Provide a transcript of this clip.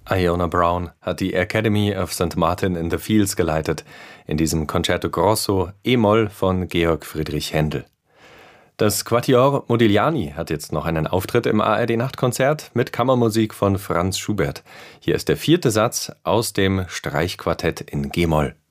Iona Brown hat die Academy of St. Martin in the Fields geleitet, in diesem Concerto Grosso E-Moll von Georg Friedrich Händel. Das Quatuor Modigliani hat jetzt noch einen Auftritt im ARD-Nachtkonzert mit Kammermusik von Franz Schubert. Hier ist der 4. Satz aus dem Streichquartett in G-Moll.